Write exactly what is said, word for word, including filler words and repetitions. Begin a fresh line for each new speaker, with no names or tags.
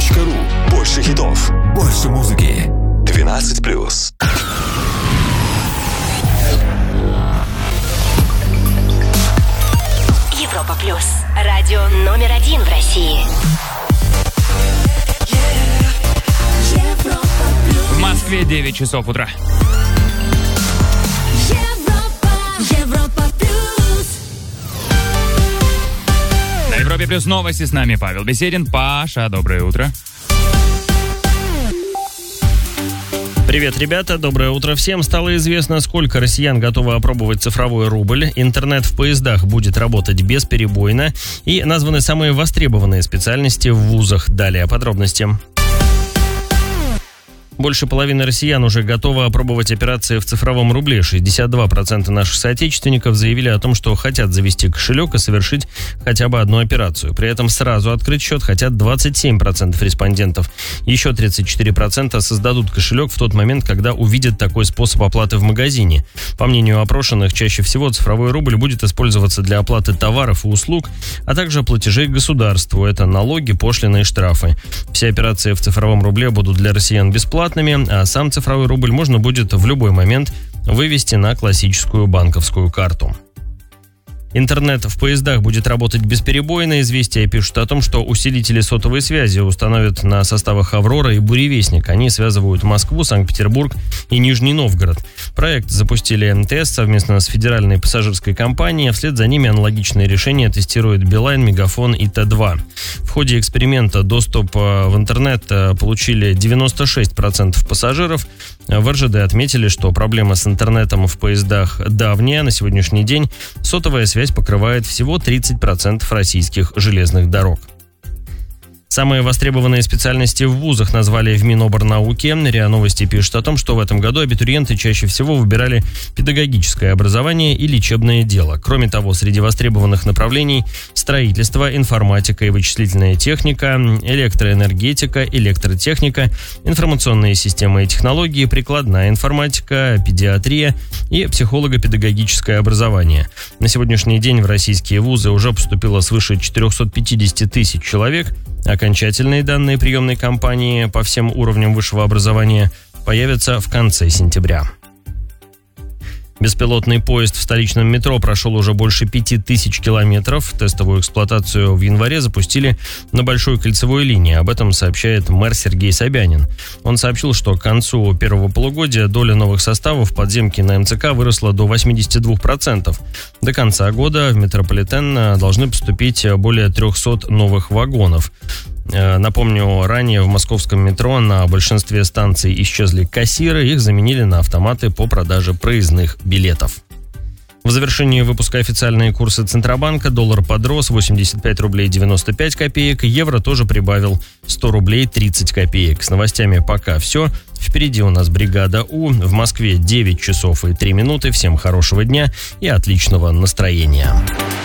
точка ру. Больше хитов.
Больше музыки.
двенадцать плюс.
Европа плюс. Радио номер один в России.
В Москве девять часов утра. На Европе плюс новости, с нами Павел Беседин. Паша, доброе утро.
Привет, ребята, доброе утро всем. Стало известно, сколько россиян готовы опробовать цифровой рубль. Интернет в поездах будет работать бесперебойно. И названы самые востребованные специальности в вузах. Далее подробности. Больше половины россиян уже готовы опробовать операции в цифровом рубле. шестьдесят два процента наших соотечественников заявили о том, что хотят завести кошелек и совершить хотя бы одну операцию. При этом сразу открыть счет хотят двадцать семь процентов респондентов. Еще тридцать четыре процента создадут кошелек в тот момент, когда увидят такой способ оплаты в магазине. По мнению опрошенных, чаще всего цифровой рубль будет использоваться для оплаты товаров и услуг, а также платежей государству. Это налоги, пошлины и штрафы. Все операции в цифровом рубле будут для россиян бесплатными, а сам цифровой рубль можно будет в любой момент вывести на классическую банковскую карту. Интернет в поездах будет работать бесперебойно. Известия пишут о том, что усилители сотовой связи установят на составах «Аврора» и «Буревестник». Они связывают Москву, Санкт-Петербург и Нижний Новгород. Проект запустили эм тэ эс совместно с федеральной пассажирской компанией. Вслед за ними аналогичные решения тестируют Билайн, Мегафон и Тэ два. В ходе эксперимента доступ в интернет получили девяносто шесть процентов пассажиров. В эр жэ дэ отметили, что проблема с интернетом в поездах давняя. На сегодняшний день сотовая связь покрывает всего тридцать процентов российских железных дорог. Самые востребованные специальности в вузах назвали в Миноборнауки. РИА Новости пишет о том, что в этом году абитуриенты чаще всего выбирали педагогическое образование и лечебное дело. Кроме того, среди востребованных направлений строительство, информатика и вычислительная техника, электроэнергетика, электротехника, информационные системы и технологии, прикладная информатика, педиатрия и психолого-педагогическое образование. На сегодняшний день в российские вузы уже поступило свыше четыреста пятьдесят тысяч человек. Окончательные данные приемной кампании по всем уровням высшего образования появятся в конце сентября. Беспилотный поезд в столичном метро прошел уже больше пяти тысяч километров. Тестовую эксплуатацию в январе запустили на Большой кольцевой линии. Об этом сообщает мэр Сергей Собянин. Он сообщил, что к концу первого полугодия доля новых составов подземки на эм цэ ка выросла до восемьдесят два процента. До конца года в метрополитен должны поступить более триста новых вагонов. Напомню, ранее в московском метро на большинстве станций исчезли кассиры, их заменили на автоматы по продаже проездных билетов. В завершении выпуска официальные курсы Центробанка. Доллар подрос восемьдесят пять рублей девяносто пять копеек, евро тоже прибавил сто рублей тридцать копеек. С новостями пока все. Впереди у нас бригада У. В Москве девять часов и три минуты. Всем хорошего дня и отличного настроения.